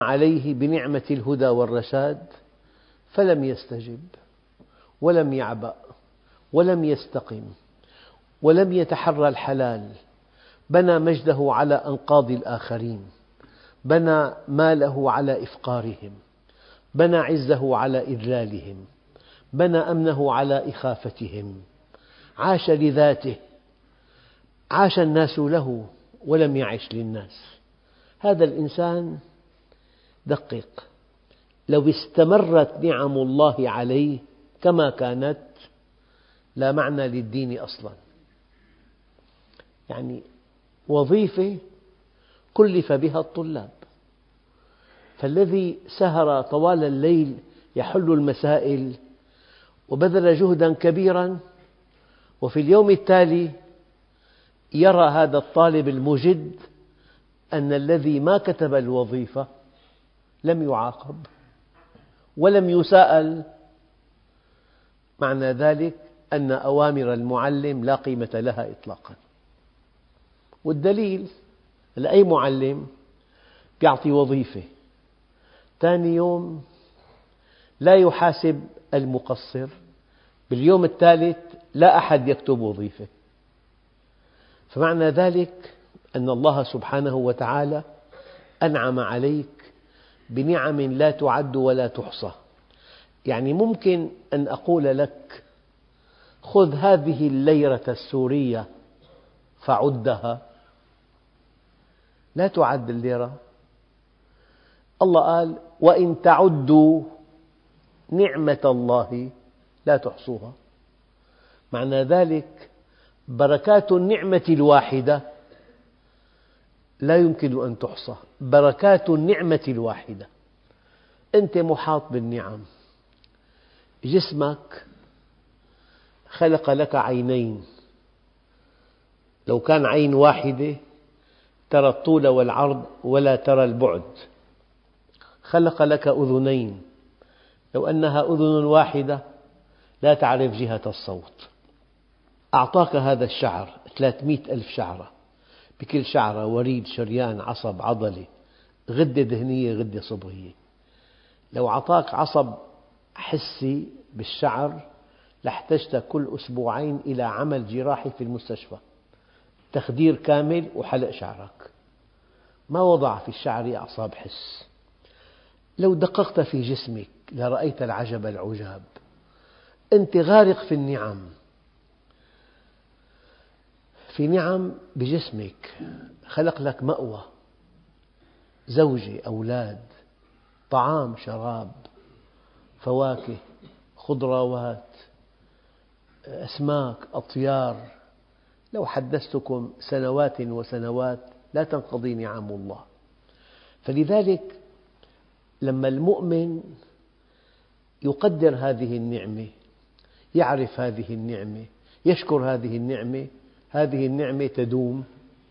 عليه بنعمة الهدى والرشاد فلم يستجب ولم يعبأ ولم يستقم ولم يتحرى الحلال، بنى مجده على أنقاض الآخرين، بنى ماله على إفقارهم، بنى عزه على إذلالهم، بنى أمنه على إخافتهم، عاش لذاته، عاش الناس له ولم يعش للناس. هذا الإنسان دقق، لو استمرت نعم الله عليه كما كانت لا معنى للدين أصلا. يعني وظيفة كلف بها الطلاب، فالذي سهر طوال الليل يحل المسائل وبذل جهدا كبيرا، وفي اليوم التالي يرى هذا الطالب المجد أن الذي ما كتب الوظيفة لم يعاقب ولم يساءل، معنى ذلك أن أوامر المعلم لا قيمة لها إطلاقا. والدليل أي معلم يعطي وظيفة ثاني يوم لا يحاسب المقصر، باليوم الثالث لا أحد يكتب وظيفة، فمعنى ذلك أن الله سبحانه وتعالى أنعم عليك بنعم لا تعد ولا تحصى. يعني ممكن أن أقول لك خذ هذه الليرة السورية فعدها، لا تعد الليرة. الله قال وإن تعدوا نعمة الله لا تحصوها، معنى ذلك بركات النعمة الواحدة لا يمكن أن تحصى، بركات النعمة الواحدة. أنت محاط بالنعم، جسمك خلق لك عينين، لو كان عين واحدة ترى الطول والعرض ولا ترى البعد، خلق لك أذنين، لو أنها أذن واحدة لا تعرف جهة الصوت، أعطاك هذا الشعر 300 ألف شعرة، بكل شعرة وريد، شريان، عصب، عضلة، غدة دهنية، غدة صبغية. لو أعطاك عصب حسي بالشعر لاحتجت كل أسبوعين إلى عمل جراحي في المستشفى، تخدير كامل وحلق شعرك. ما وضع في الشعر أعصاب حس. لو دققت في جسمك لرأيت العجب العجاب. أنت غارق في النعم، في نعم بجسمك، خلق لك مأوى، زوجة، أولاد، طعام، شراب، فواكه، خضروات، أسماك، أطيار. لو حدثتكم سنوات وسنوات لا تنقضي نعم الله. فلذلك لما المؤمن يقدر هذه النعمة، يعرف هذه النعمة، يشكر هذه النعمة، هذه النعمة تدوم.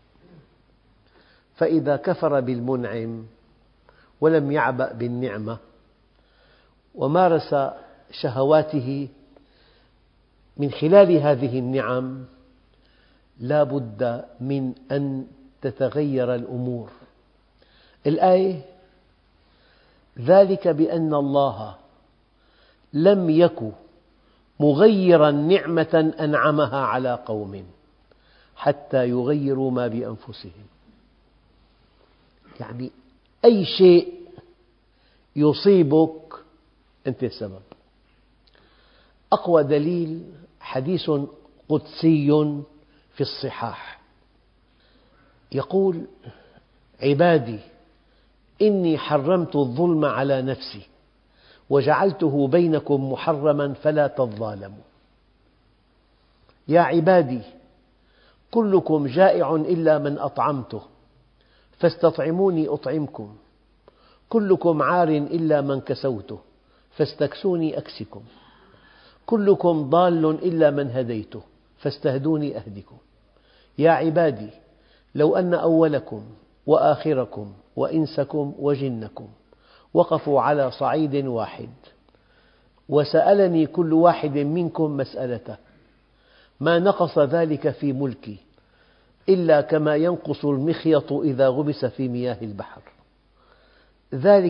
فإذا كفر بالمنعم ولم يعبأ بالنعمة ومارس شهواته من خلال هذه النعم، لا بد من أن تتغير الأمور. الآية ذلك بأن الله لم يك مغيرا نعمة أنعمها على قوم حتى يغيروا ما بأنفسهم. يعني أي شيء يصيبك أنت السبب. أقوى دليل حديث قدسي في الصحاح يقول عبادي إني حرمت الظلم على نفسي وجعلته بينكم محرما فلا تظالموا. يا عبادي كلكم جائع إلا من أطعمته فاستطعموني أطعمكم، كلكم عار إلا من كسوته فاستكسوني أكسكم، كلكم ضال إلا من هديته فاستهدوني أهدكم. يا عبادي لو أن أولكم وآخركم وإنسكم وجنكم وقفوا على صعيد واحد وسألني كل واحد منكم مسألته ما نقص ذلك في ملكي إلا كما ينقص المخيط إذا غمس في مياه البحر. ذلك